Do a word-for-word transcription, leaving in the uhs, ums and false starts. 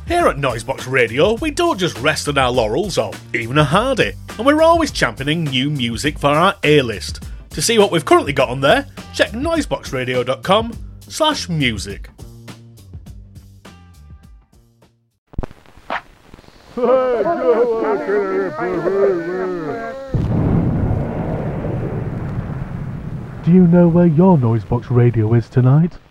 Here at Noisebox Radio, we don't just rest on our laurels or even a hardy, and we're always championing new music for our A-list. To see what we've currently got on there, check noiseboxradio.com slash music. Do you know where your Noisebox Radio is tonight?